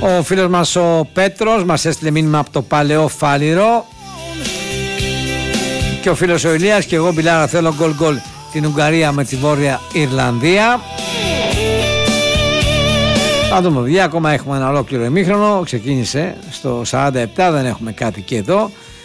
Ο φίλος μας ο Πέτρος μας έστειλε μήνυμα από το Παλαιό Φάληρο. Και ο φίλος ο Ηλίας και εγώ Μπιλάρα θέλω γκολ την Ουγγαρία με τη Βόρεια Ιρλανδία. Θα δούμε παιδιά, ακόμα έχουμε ένα ολόκληρο ημίχρονο. Ξεκίνησε στο 47, δεν έχουμε κάτι και εδώ.